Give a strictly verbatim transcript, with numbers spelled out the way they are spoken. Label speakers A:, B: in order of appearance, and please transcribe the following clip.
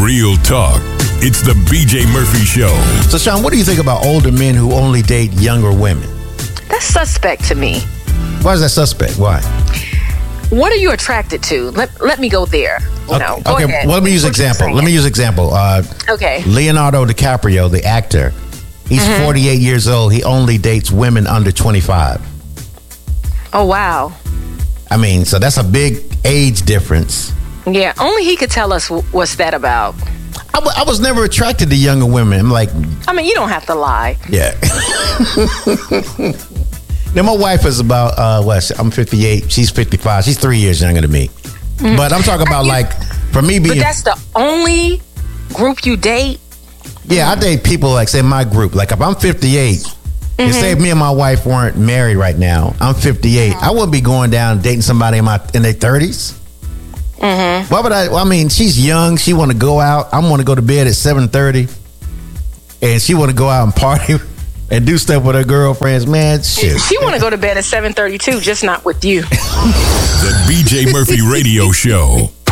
A: Real talk. It's the B J Murphy Show.
B: So, Sean, what do you think about older men who only date younger women?
C: That's suspect to me.
B: Why is that suspect? Why?
C: What are you attracted to? Let, let me go there. You know,
B: okay,
C: go
B: okay.
C: ahead.
B: Well, let me use
C: What
B: example.
C: you
B: Let me
C: saying?
B: use example. Uh,
C: Okay.
B: Leonardo DiCaprio, the actor, he's
C: Mm-hmm.
B: forty-eight years old. He only dates women under twenty-five.
C: Oh, wow.
B: I mean, so that's a big age difference.
C: Yeah, only he could tell us wh- what's that about.
B: I, w- I was never attracted to younger women. I'm like,
C: I mean, you don't have to lie.
B: yeah. Now, my wife is about, uh, what? I'm fifty-eight. She's fifty-five. She's three years younger than me. But I'm talking about,
C: You-
B: like, for me
C: But
B: being...
C: that's the only group you date?
B: Yeah, I date people like, say, my group. Like, if I'm fifty-eight, and say if me and my wife weren't married right now, I'm fifty-eight, I wouldn't be going down dating somebody in my in their thirties. Mm-hmm. Why would I? Well, I mean, she's young. She want to go out. I want to go to bed at seven thirty, and she want to go out and party and do stuff with her girlfriends. Man, shit.
C: She want to go to bed at seven thirty-two, just not with you.
A: The B J Murphy Radio Show.